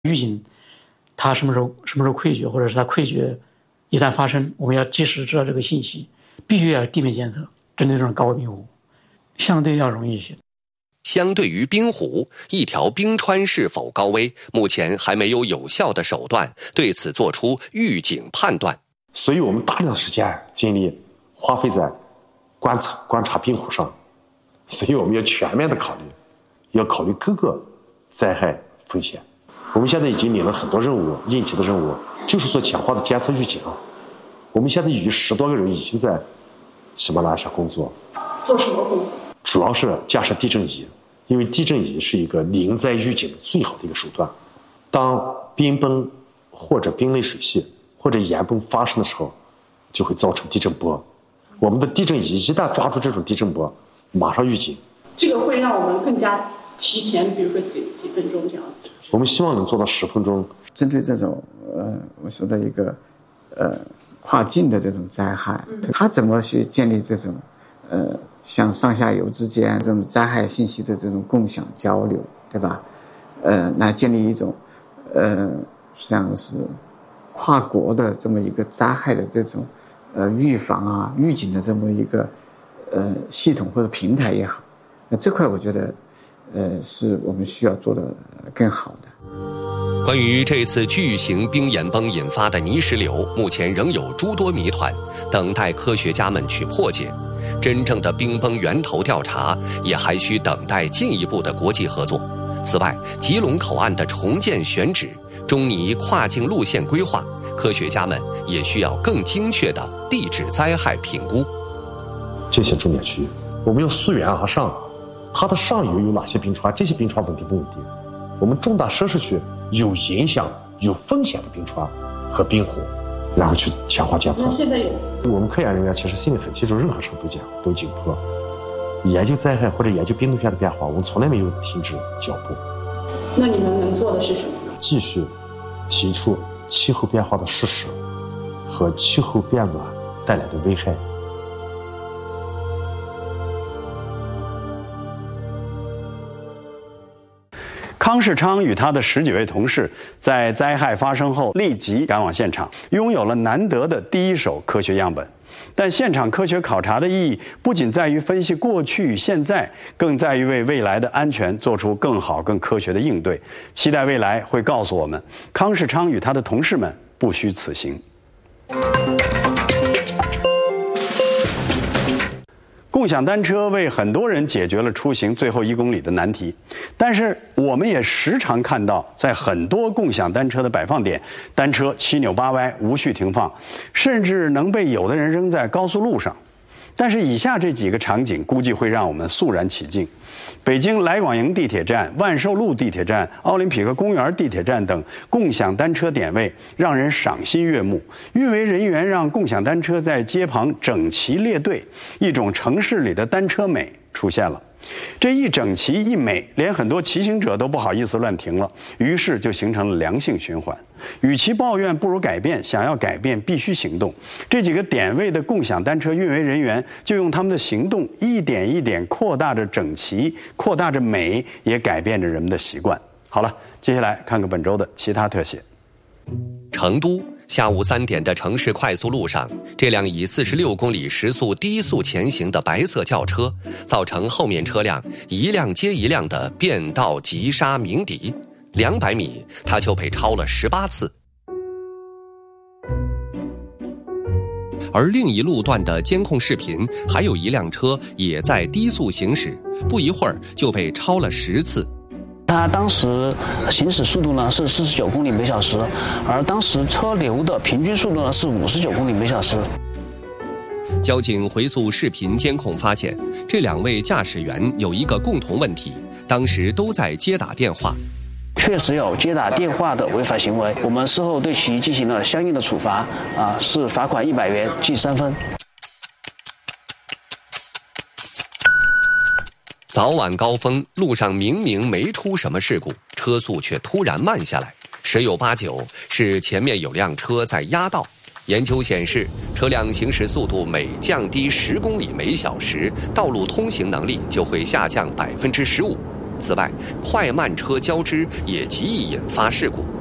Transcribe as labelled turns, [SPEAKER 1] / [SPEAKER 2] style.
[SPEAKER 1] 预警它什么时候溃决，或者是它溃决一旦发生，我们要及时知道这个信息，必须要地面监测，针对这种高危冰湖相对要容易一些。
[SPEAKER 2] 相对于冰湖，一条冰川是否高危，目前还没有有效的手段对此做出预警判断。
[SPEAKER 3] 所以我们大量的时间精力花费在观察冰湖上，所以我们要全面的考虑，要考虑各个灾害风险。我们现在已经领了很多任务，应急的任务就是做强化的监测预警。我们现在已经10多个人已经在喜马拉雅上工作。
[SPEAKER 4] 做什么工作？
[SPEAKER 3] 主要是架设地震仪，因为地震仪是一个临灾预警的最好的一个手段。当冰崩或者冰类水系或者岩崩发生的时候，就会造成地震波。我们的地震仪一旦抓住这种地震波，马上预警。
[SPEAKER 4] 这个会让我们更加提前，比如说几分钟这样子。
[SPEAKER 3] 我们希望能做到10分钟。
[SPEAKER 5] 针对这种我说的一个跨境的这种灾害，它怎么去建立这种像上下游之间这种灾害信息的这种共享交流，对吧？来建立一种像是跨国的这么一个灾害的这种预防啊、预警的这么一个系统或者平台也好，那这块我觉得是我们需要做的更好的。
[SPEAKER 2] 关于这次巨型冰岩崩引发的泥石流，目前仍有诸多谜团，等待科学家们去破解。真正的冰崩源头调查也还需等待进一步的国际合作。此外，吉隆口岸的重建选址、中尼跨境路线规划，科学家们也需要更精确的地质灾害评估。
[SPEAKER 3] 这些重点区域，我们要溯源而上，它的上游有哪些冰川？这些冰川稳定不稳定？我们重大设施区有影响、有风险的冰川和冰湖，然后去强化监测。
[SPEAKER 4] 那现在有？
[SPEAKER 3] 我们科研人员其实心里很清楚，任何时候都紧迫。研究灾害或者研究冰洞线的变化，我们从来没有停止脚步。
[SPEAKER 4] 那你们能做的是什么呢？
[SPEAKER 3] 继续提出气候变化的事实和气候变暖带来的危害。
[SPEAKER 6] 康世昌与他的10几位同事在灾害发生后立即赶往现场，拥有了难得的第一手科学样本。但现场科学考察的意义不仅在于分析过去与现在，更在于为未来的安全做出更好、更科学的应对。期待未来会告诉我们，康世昌与他的同事们不虚此行。共享单车为很多人解决了出行最后1公里的难题，但是我们也时常看到，在很多共享单车的摆放点，单车7扭8歪，无序停放，甚至能被有的人扔在高速路上。但是以下这几个场景估计会让我们肃然起敬。北京来广营地铁站、万寿路地铁站、奥林匹克公园地铁站等共享单车点位让人赏心悦目，运维人员让共享单车在街旁整齐列队，一种城市里的单车美出现了。这一整齐一美，连很多骑行者都不好意思乱停了，于是就形成了良性循环。与其抱怨，不如改变，想要改变必须行动。这几个点位的共享单车运维人员就用他们的行动一点一点扩大着整齐，扩大着美，也改变着人们的习惯。好了，接下来看看本周的其他特写。
[SPEAKER 2] 成都下午3点的城市快速路上，这辆以46公里时速低速前行的白色轿车，造成后面车辆一辆接一辆的变道急刹鸣笛，200米它就被超了18次。而另一路段的监控视频，还有一辆车也在低速行驶，不一会儿就被超了10次。
[SPEAKER 7] 它当时行驶速度呢是49公里每小时，而当时车流的平均速度呢是59公里每小时。
[SPEAKER 2] 交警回溯视频监控发现，这2位驾驶员有一个共同问题，当时都在接打电话。
[SPEAKER 7] 确实有接打电话的违法行为，我们事后对其进行了相应的处罚，是罚款100元，记3分。
[SPEAKER 2] 早晚高峰，路上明明没出什么事故，车速却突然慢下来，十有八九是前面有辆车在压道。研究显示，车辆行驶速度每降低10公里每小时，道路通行能力就会下降15%。 此外，快慢车交织也极易引发事故。